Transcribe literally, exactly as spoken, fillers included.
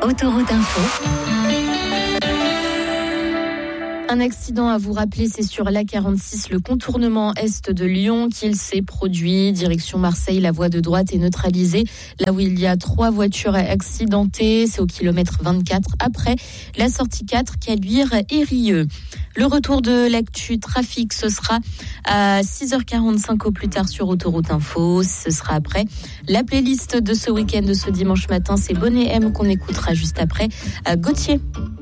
Autoroute Info. Un accident à vous rappeler, c'est sur l'A quarante-six, le contournement est de Lyon qu'il s'est produit. Direction Marseille, la voie de droite est neutralisée. Là où il y a trois voitures accidentées, c'est au kilomètre vingt-quatre. Après la sortie quatre, Caluire et Rieux. Le retour de l'actu trafic, ce sera à six heures quarante-cinq au plus tard sur Autoroute Info. Ce sera après la playlist de ce week-end, de ce dimanche matin. C'est Bonnet M qu'on écoutera juste après. Gauthier.